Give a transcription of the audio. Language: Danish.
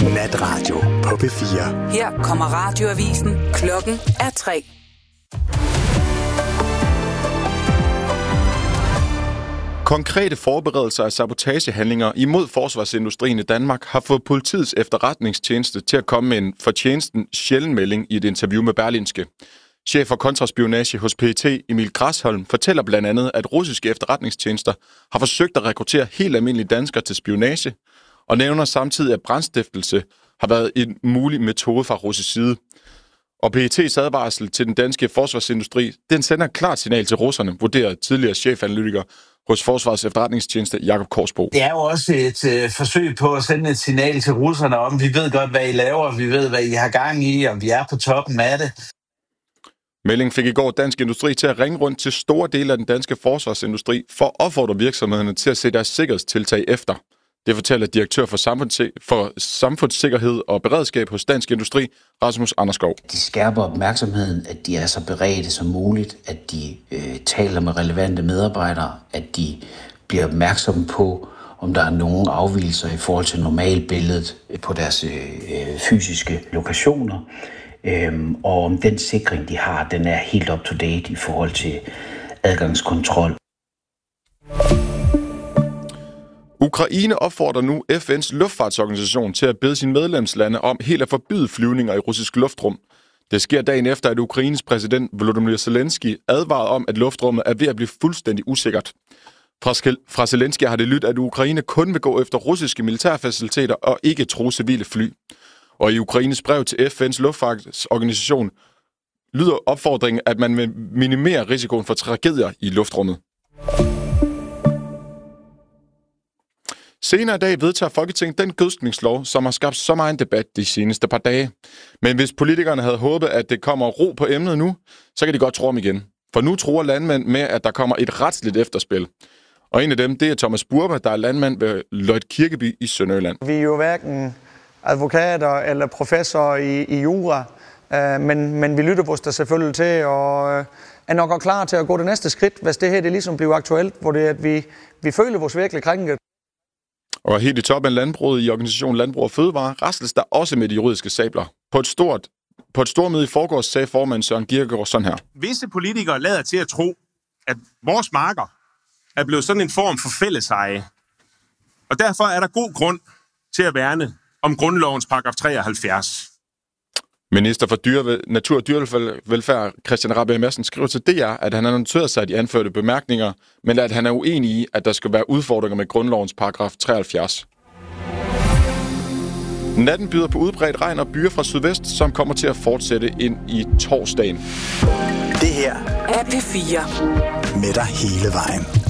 Natradio på P4. Her kommer radioavisen. Klokken er 3. Konkrete forberedelser af sabotagehandlinger imod forsvarsindustrien i Danmark har fået politiets efterretningstjeneste til at komme med en for tjenesten sjælden melding i et interview med Berlingske. Chef for kontraspionage hos PET, Emil Græsholm, fortæller blandt andet, at russiske efterretningstjenester har forsøgt at rekruttere helt almindelige danskere til spionage, og nævner samtidig, at brandstiftelse har været en mulig metode fra russisk side. Og PET's advarsel til den danske forsvarsindustri, den sender et klart signal til russerne, vurderer tidligere chefanalytiker hos Forsvarets Efterretningstjeneste Jakob Korsbo. Det er jo også et forsøg på at sende et signal til russerne om, vi ved godt, hvad I laver, vi ved, hvad I har gang i, og vi er på toppen af det. Meldingen fik i går Dansk Industri til at ringe rundt til store dele af den danske forsvarsindustri for at opfordre virksomhederne til at se deres sikkerhedstiltag efter. Det fortæller direktør for samfundssikkerhed og beredskab hos Dansk Industri, Rasmus Anderskov. De skærper opmærksomheden, at de er så beredte som muligt, at de taler med relevante medarbejdere, at de bliver opmærksomme på, om der er nogen afvigelser i forhold til normalbilledet på deres fysiske lokationer, og om den sikring, de har, den er helt up to date i forhold til adgangskontrol. Ukraine opfordrer nu FN's luftfartsorganisation til at bede sine medlemslande om helt at forbyde flyvninger i russisk luftrum. Det sker dagen efter, at Ukraines præsident Volodymyr Zelensky advarede om, at luftrummet er ved at blive fuldstændig usikkert. Fra Zelensky har det lyttet, at Ukraine kun vil gå efter russiske militærfaciliteter og ikke true civile fly. Og i Ukraines brev til FN's luftfartsorganisation lyder opfordringen, at man vil minimere risikoen for tragedier i luftrummet. Senere i dag vedtager Folketinget den gødskningslov, som har skabt så meget debat de seneste par dage. Men hvis politikerne havde håbet, at det kommer ro på emnet nu, så kan de godt tro om igen. For nu tror landmænd med, at der kommer et retsligt efterspil. Og en af dem, det er Thomas Burba, der er landmand ved Løjt Kirkeby i Sønderjylland. Vi er jo hverken advokater eller professorer i jura, men vi lytter vores der selvfølgelig til, og er nok også klar til at gå det næste skridt, hvis det her det ligesom bliver aktuelt, hvor det er, at vi føler vores virkelig krænket. Og helt i toppen af landbruget i organisationen Landbrug og Fødevare rasles der også med de juridiske sabler. På et stort møde i forgårs sagde formand Søren Kierkegaard sådan her. Visse politikere lader til at tro, at vores marker er blevet sådan en form for fælleseje. Og derfor er der god grund til at værne om grundlovens paragraf 73. Minister for Natur og Dyrevelfærd Christian Rabjerg Madsen skriver til DR, at han har noteret sig de anførte bemærkninger, men at han er uenig i, at der skal være udfordringer med grundlovens paragraf 73. Natten byder på udbredt regn og byer fra sydvest, som kommer til at fortsætte ind i torsdagen. Det her er P4. med dig hele vejen.